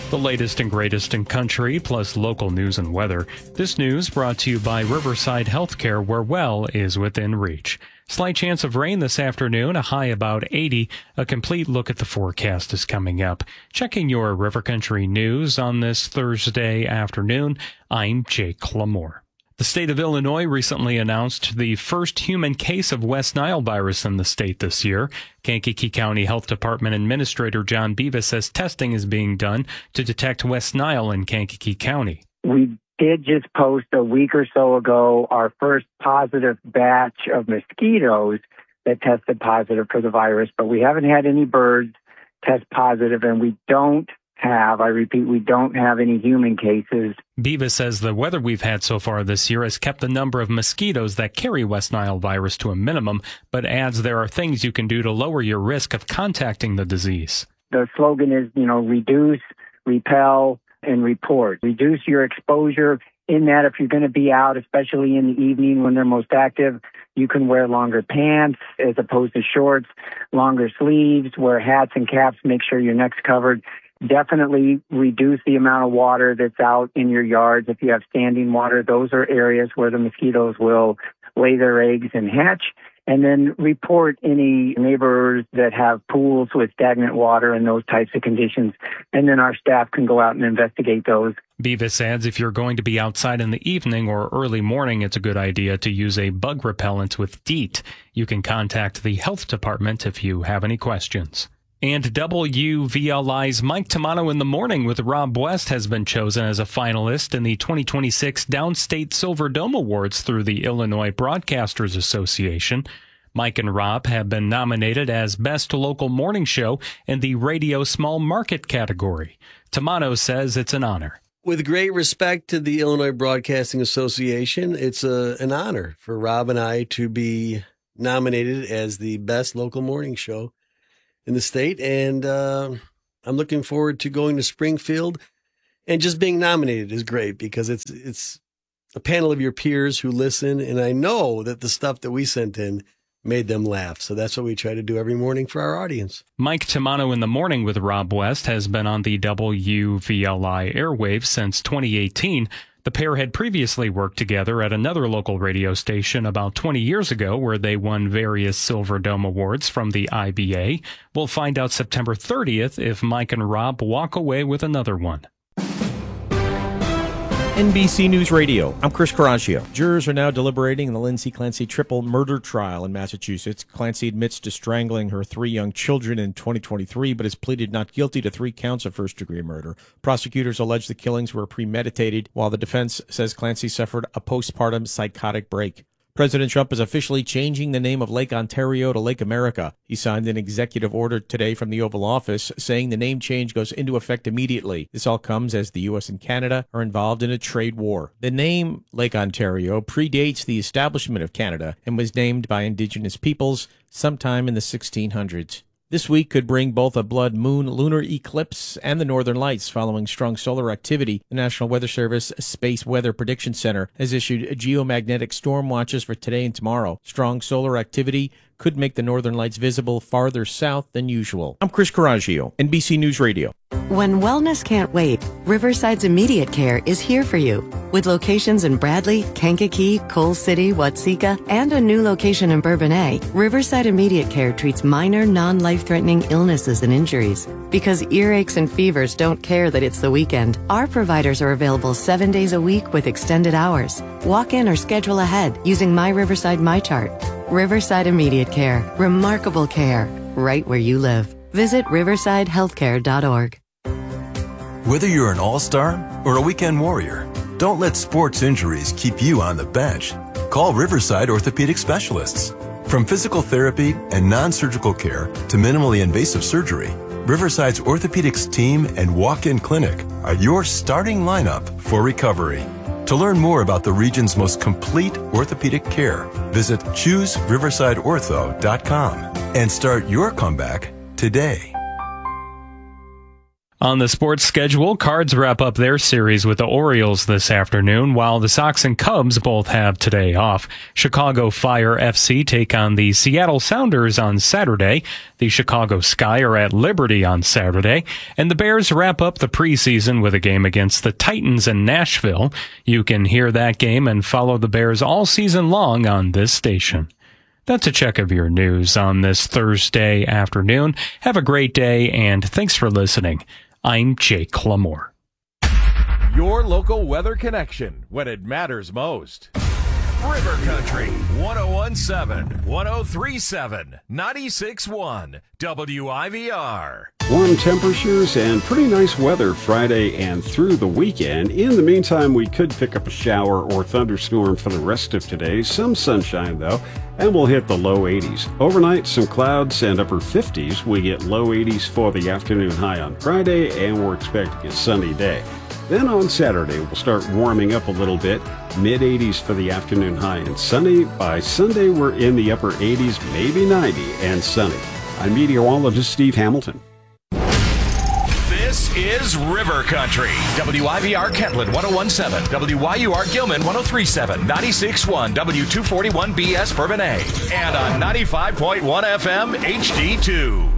The latest and greatest in country, plus local news and weather. This news brought to you by Riverside Healthcare, where well is within reach. Slight chance of rain this afternoon, a high about 80. A complete look at the forecast is coming up. Checking your River Country news on this Thursday afternoon, I'm Jake Lamore. The state of Illinois recently announced the first human case of West Nile virus in the state this year. Kankakee County Health Department Administrator John Beavis says testing is being done to detect West Nile in Kankakee County. We did just post a week or so ago our first positive batch of mosquitoes that tested positive for the virus, but we haven't had any birds test positive, and we don't have any human cases. Beavis says the weather we've had so far this year has kept the number of mosquitoes that carry West Nile virus to a minimum, but adds there are things you can do to lower your risk of contacting the disease. The slogan is, reduce, repel, and report. Reduce your exposure in that if you're going to be out, especially in the evening when they're most active, you can wear longer pants as opposed to shorts, longer sleeves, wear hats and caps, make sure your neck's covered. Definitely reduce the amount of water that's out in your yards. If you have standing water, those are areas where the mosquitoes will lay their eggs and hatch. And then report any neighbors that have pools with stagnant water and those types of conditions. And then our staff can go out and investigate those. Beavis adds if you're going to be outside in the evening or early morning, it's a good idea to use a bug repellent with DEET. You can contact the health department if you have any questions. And WVLI's Mike Tamano in the Morning with Rob West has been chosen as a finalist in the 2026 Downstate Silver Dome Awards through the Illinois Broadcasters Association. Mike and Rob have been nominated as Best Local Morning Show in the Radio Small Market category. Tamano says it's an honor. With great respect to the Illinois Broadcasting Association, it's an honor for Rob and I to be nominated as the Best Local Morning Show in the state, and I'm looking forward to going to Springfield, and just being nominated is great because it's a panel of your peers who listen, and I know that the stuff that we sent in made them laugh. So that's what we try to do every morning for our audience. Mike Tamano in the Morning with Rob West has been on the WVLI airwaves since 2018. The pair had previously worked together at another local radio station about 20 years ago where they won various Silver Dome Awards from the IBA. We'll find out September 30th if Mike and Rob walk away with another one. NBC News Radio, I'm Chris Coraggio. Jurors are now deliberating in the Lindsay Clancy triple murder trial in Massachusetts. Clancy admits to strangling her 3 young children in 2023, but has pleaded not guilty to 3 counts of first-degree murder. Prosecutors allege the killings were premeditated, while the defense says Clancy suffered a postpartum psychotic break. President Trump is officially changing the name of Lake Ontario to Lake America. He signed an executive order today from the Oval Office saying the name change goes into effect immediately. This all comes as the U.S. and Canada are involved in a trade war. The name Lake Ontario predates the establishment of Canada and was named by Indigenous peoples sometime in the 1600s. This week could bring both a blood moon lunar eclipse and the northern lights following strong solar activity. The National Weather Service Space Weather Prediction Center has issued geomagnetic storm watches for today and tomorrow. Strong solar activity could make the northern lights visible farther south than usual. I'm Chris Coraggio, NBC News Radio. When wellness can't wait, Riverside's Immediate Care is here for you. With locations in Bradley, Kankakee, Coal City, Watseka, and a new location in Bourbonnais, Riverside Immediate Care treats minor, non-life-threatening illnesses and injuries. Because earaches and fevers don't care that it's the weekend, our providers are available 7 days a week with extended hours. Walk in or schedule ahead using My Riverside MyChart. Riverside Immediate Care. Remarkable care. Right where you live. Visit riversidehealthcare.org. Whether you're an all-star or a weekend warrior, don't let sports injuries keep you on the bench. Call Riverside Orthopedic Specialists. From physical therapy and non-surgical care to minimally invasive surgery, Riverside's orthopedics team and walk-in clinic are your starting lineup for recovery. To learn more about the region's most complete orthopedic care, visit ChooseRiversideOrtho.com and start your comeback today. On the sports schedule, Cards wrap up their series with the Orioles this afternoon, while the Sox and Cubs both have today off. Chicago Fire FC take on the Seattle Sounders on Saturday. The Chicago Sky are at Liberty on Saturday. And the Bears wrap up the preseason with a game against the Titans in Nashville. You can hear that game and follow the Bears all season long on this station. That's a check of your news on this Thursday afternoon. Have a great day, and thanks for listening. I'm Jake Lamore. Your local weather connection when it matters most. River Country, 101.7, 103.7, 96.1, WIVR. Warm temperatures and pretty nice weather Friday and through the weekend. In the meantime, we could pick up a shower or thunderstorm for the rest of today. Some sunshine, though, and we'll hit the low 80s. Overnight, some clouds and upper 50s. We get low 80s for the afternoon high on Friday, and we're expecting a sunny day. Then on Saturday, we'll start warming up a little bit. Mid-80s for the afternoon high and sunny. By Sunday, we're in the upper 80s, maybe 90, and sunny. I'm meteorologist Steve Hamilton. This is River Country. WIVR Kentland 101.7, WYUR Gilman 103.7, 96.1, W241BS Bourbonnais, and on 95.1 FM HD2.